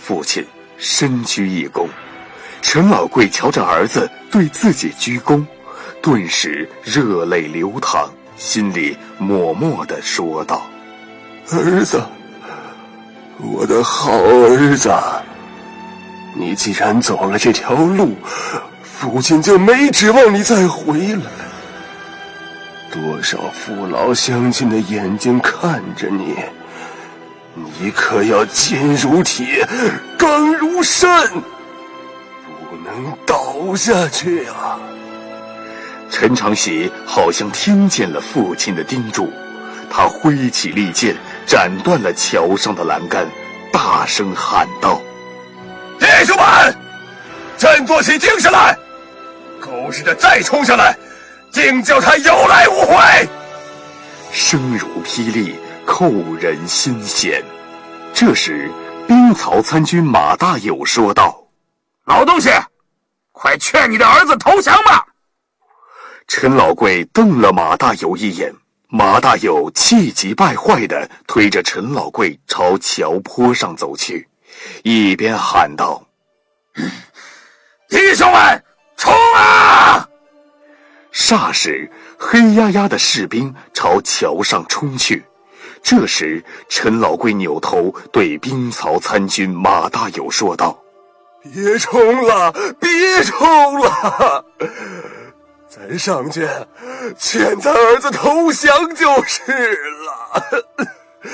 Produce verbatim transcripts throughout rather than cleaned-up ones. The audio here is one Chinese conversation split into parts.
父亲，深鞠一躬。陈老贵瞧着儿子对自己鞠躬，顿时热泪流淌，心里默默地说道： 儿子，我的好儿子，你既然走了这条路，父亲就没指望你再回来。多少父老乡亲的眼睛看着你，你可要坚如铁，刚如山，不能倒下去啊！ 陈长喜好像听见了父亲的叮嘱，他挥起利剑，斩断了桥上的栏杆，大声喊道： 弟兄们，振作起精神来！狗日的再冲上来，定叫他有来无回！ 声如霹雳，扣人心弦。这时兵曹参军马大有说道： 老东西，快劝你的儿子投降吧！ 陈老贵瞪了马大有一眼，马大有气急败坏地推着陈老贵朝桥坡上走去，一边喊道： 弟兄们，冲啊！ 霎时黑压压的士兵朝桥上冲去。这时陈老贵扭头对兵曹参军马大有说道： 别冲了，别冲了，再上去劝咱儿子投降就是了。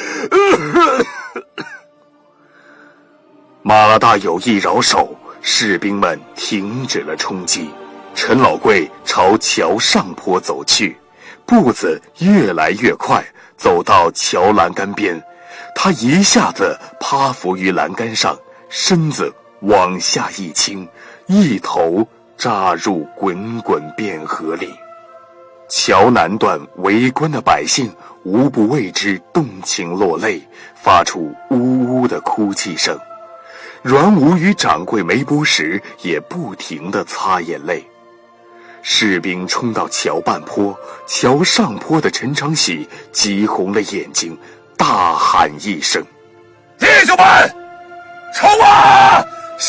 马大有一摇手，士兵们停止了冲击。陈老贵朝桥上坡走去，步子越来越快，走到桥栏杆边，他一下子趴伏于栏杆上，身子往下一倾，一头扎入滚滚汴河里。桥南段围观的百姓无不为之动情落泪，发出呜呜的哭泣声。阮武与掌柜梅波石也不停地擦眼泪。士兵冲到桥半坡，桥上坡的陈长喜急红了眼睛，大喊一声： 弟兄们，冲啊！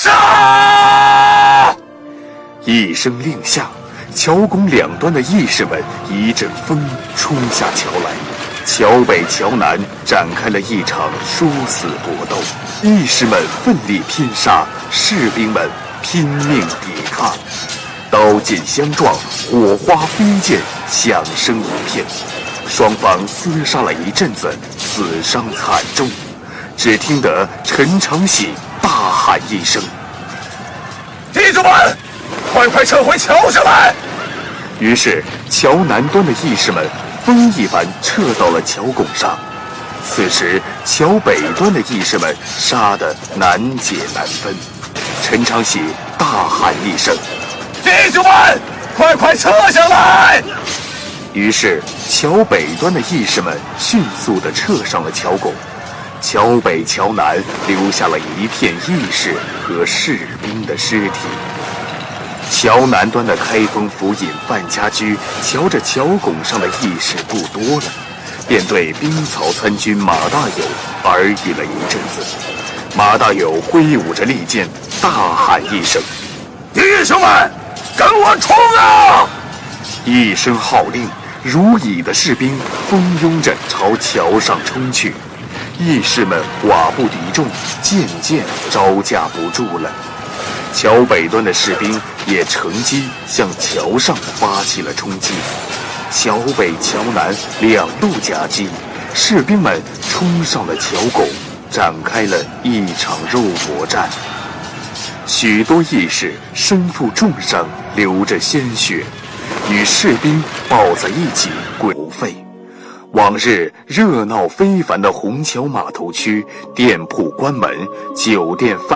杀！ 一声令下，桥拱两端的义士们一阵风冲下桥来，桥北桥南展开了一场殊死搏斗，义士们奋力拼杀，士兵们拼命抵抗，刀剑相撞，火花飞溅，响声一片，双方厮杀了一阵子，死伤惨重。只听得陈长喜大喊一声： 弟兄们，快快撤回桥上来！ 于是桥南端的义士们风一般撤到了桥拱上。此时桥北端的义士们杀得难解难分。陈长喜大喊一声： 弟兄们，快快撤下来！ 于是桥北端的义士们迅速地撤上了桥拱，桥北桥南留下了一片义士和士兵的尸体。桥南端的开封府尹范家驹瞧着桥拱上的义士不多了，便对兵曹参军马大有耳语了一阵子。马大有挥舞着利剑，大喊一声： 弟兄们，跟我冲啊！ 一声号令，如蚁的士兵蜂拥着朝桥上冲去，义士们寡不敌众，渐渐招架不住了。桥北端的士兵也乘机向桥上发起了冲击，桥北桥南两路夹击，士兵们冲上了桥拱，展开了一场肉搏战。许多义士身负重伤，流着鲜血，与士兵抱在一起滚沸。往日热闹非凡的虹桥码头区，店铺关门，酒店饭。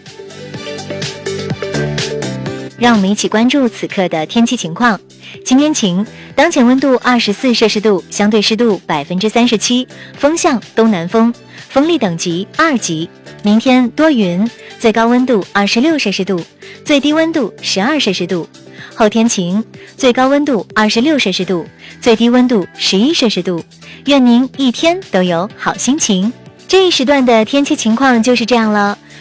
让我们一起关注此刻的天气情况。今天晴，当前温度二十四摄氏度，相对湿度百分之三十七，风向东南风，风力等级二级。明天多云，最高温度二十六摄氏度，最低温度十二摄氏度。后天晴，最高温度二十六摄氏度，最低温度十一摄氏度。愿您一天都有好心情。这一时段的天气情况就是这样了。